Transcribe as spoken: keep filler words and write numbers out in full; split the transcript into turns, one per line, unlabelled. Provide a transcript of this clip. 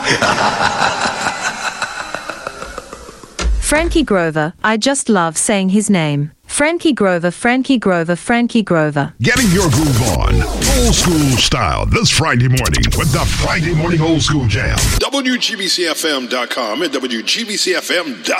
Frankie Grover, I just love saying his name. Frankie Grover, Frankie Grover, Frankie Grover.
Getting your groove on, old school style, this Friday morning with the Friday Morning Old School Jam.
W G B C F M dot com and W G B C F M dot com.